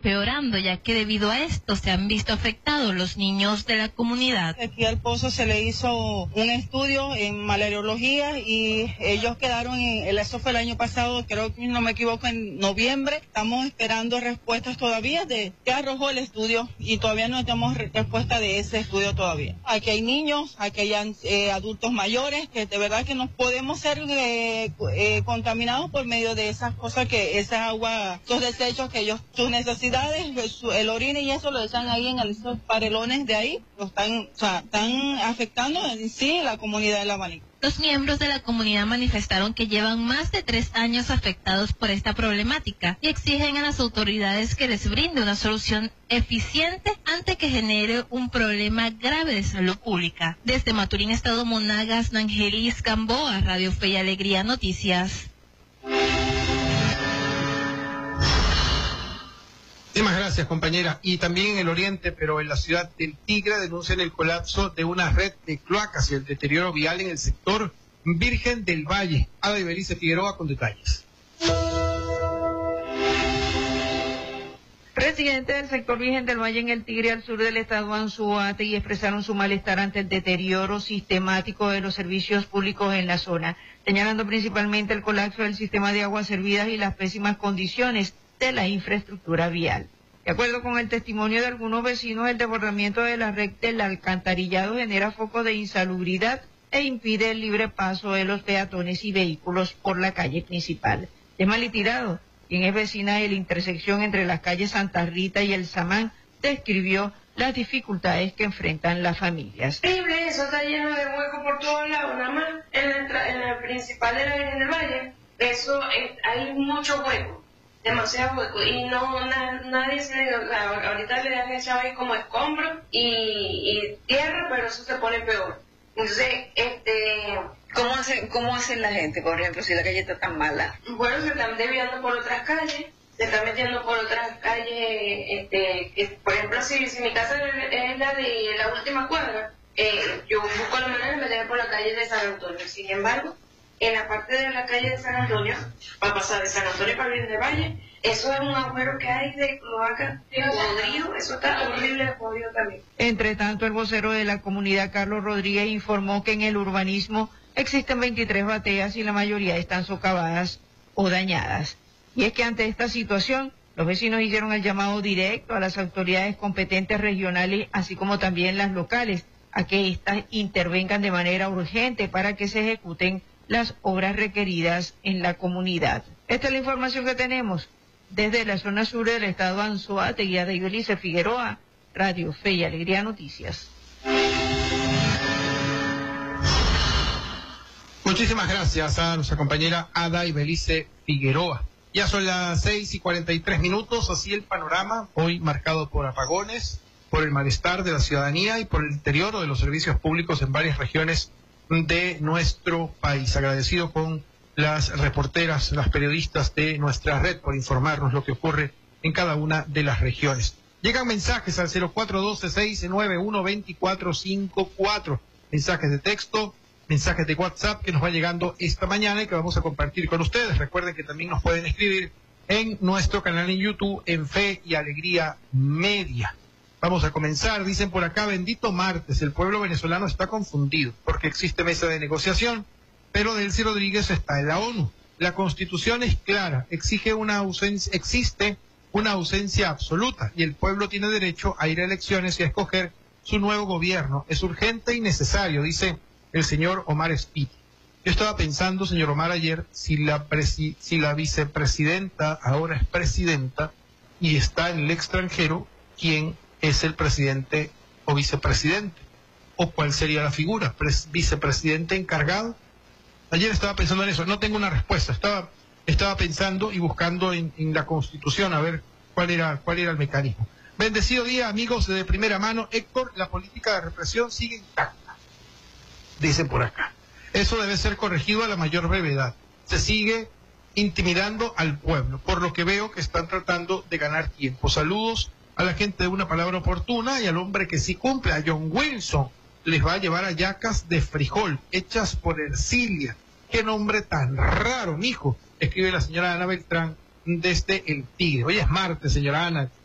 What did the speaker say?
empeorando, ya que debido a esto se han visto afectados los niños de la comunidad. Aquí al pozo se le hizo un estudio en malariología y ellos quedaron eso fue el año pasado, creo que no me equivoco, en noviembre. Estamos esperando respuestas todavía de qué arrojó el estudio y todavía no tenemos respuesta de ese estudio todavía. Aquí hay niños, aquí hay adultos mayores, que de verdad que no podemos ser contaminados por medio de esas cosas, que esa agua, esos desechos que ellos, sus necesidades, el orine y eso lo echan ahí en esos parelones de ahí, están afectando en sí la comunidad de La Abanico. Los miembros de la comunidad manifestaron que llevan más de 3 años afectados por esta problemática y exigen a las autoridades que les brinde una solución eficiente antes que genere un problema grave de salud pública. Desde Maturín, Estado Monagas, Nangelis Gamboa, Radio Fe y Alegría Noticias. Muchísimas gracias, compañera. Y también en el oriente, pero en la ciudad del Tigre, denuncian el colapso de una red de cloacas y el deterioro vial en el sector Virgen del Valle. Ada Ibelice Figueroa con detalles. Residentes del sector Virgen del Valle en el Tigre, al sur del estado Anzoátegui, expresaron su malestar ante el deterioro sistemático de los servicios públicos en la zona, señalando principalmente el colapso del sistema de aguas servidas y las pésimas condiciones de la infraestructura vial. De acuerdo con el testimonio de algunos vecinos, el desbordamiento de la red del alcantarillado genera focos de insalubridad e impide el libre paso de los peatones y vehículos por la calle principal. Emali Tirado, quien es vecina de la intersección entre las calles Santa Rita y El Samán, describió las dificultades que enfrentan las familias. Horrible, eso está lleno de huecos por todos lados, nada más en la principal de la Virgen del Valle, hay mucho hueco. Demasiado hueco y nadie ahorita le han echado ahí como escombros y tierra, pero eso se pone peor. Entonces, ¿Cómo hacen la gente, por ejemplo, si la calle está tan mala? Bueno, se están desviando por otras calles, se están metiendo por otras calles, por ejemplo, si mi casa es la de la última cuadra, yo busco la manera de meterme por la calle de San Antonio. Sin embargo, en la parte de la calle de San Antonio, para pasar de San Antonio para Virgen del Valle, eso es un agujero que hay de cloaca podrido, eso está horrible, podrido también. Entre tanto, el vocero de la comunidad, Carlos Rodríguez, informó que en el urbanismo existen 23 bateas y la mayoría están socavadas o dañadas. Y es que ante esta situación, los vecinos hicieron el llamado directo a las autoridades competentes regionales, así como también las locales, a que éstas intervengan de manera urgente para que se ejecuten las obras requeridas en la comunidad. Esta es la información que tenemos desde la zona sur del estado Anzoátegui. De Ibelice Figueroa, Radio Fe y Alegría Noticias. Muchísimas gracias a nuestra compañera Ada Ibelice Figueroa. Ya son las 6:43, así el panorama, hoy marcado por apagones, por el malestar de la ciudadanía y por el deterioro de los servicios públicos en varias regiones de nuestro país. Agradecido con las reporteras, las periodistas de nuestra red por informarnos lo que ocurre en cada una de las regiones. Llegan mensajes al 0412-691-2454, mensajes de texto, mensajes de WhatsApp que nos va llegando esta mañana y que vamos a compartir con ustedes. Recuerden que también nos pueden escribir en nuestro canal en YouTube, en Fe y Alegría Media. Vamos a comenzar, dicen por acá, bendito martes, el pueblo venezolano está confundido porque existe mesa de negociación, pero Delcy Rodríguez está en la ONU. La Constitución es clara, existe una ausencia absoluta y el pueblo tiene derecho a ir a elecciones y a escoger su nuevo gobierno. Es urgente y necesario, dice el señor Omar Espí. Yo estaba pensando, señor Omar, ayer, si la vicepresidenta ahora es presidenta y está en el extranjero, ¿quién es el presidente o vicepresidente? ¿O cuál sería la figura? ¿Vicepresidente encargado? Ayer estaba pensando en eso, no tengo una respuesta, estaba pensando y buscando en la Constitución a ver cuál era el mecanismo. Bendecido día, amigos de primera mano. Héctor, la política de represión sigue intacta, dicen por acá. Eso debe ser corregido a la mayor brevedad. Se sigue intimidando al pueblo, por lo que veo que están tratando de ganar tiempo. Saludos a la gente de Una Palabra Oportuna y al hombre que sí cumple, a John Wilson. Les va a llevar hallacas de frijol, hechas por Ercilia. Qué nombre tan raro, mijo, escribe la señora Ana Beltrán desde El Tigre. Hoy es martes, señora Ana.